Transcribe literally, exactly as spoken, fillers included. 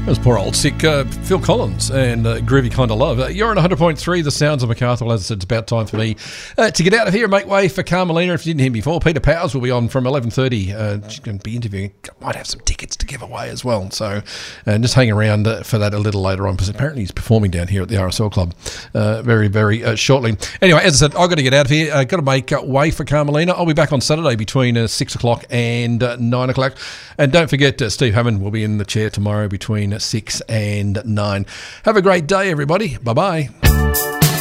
There's poor old sick uh, Phil Collins and uh, Groovy Kind of Love. Uh, you're on one hundred point three, the sounds of MacArthur. Well, as I said, it's about time for me uh, to get out of here and make way for Carmelina. If you didn't hear me before, Peter Powers will be on from eleven thirty. Uh, she's going to be interviewing. Might have some tickets to give away as well. So uh, just hang around uh, for that a little later on, because apparently he's performing down here at the R S L Club uh, very, very uh, shortly. Anyway, as I said, I've got to get out of here. I've got to make uh, way for Carmelina. I'll be back on Saturday between uh, six o'clock and uh, nine o'clock. And don't forget, uh, Steve Hammond will be in the chair tomorrow between six and nine. Have a great day, everybody. Bye-bye.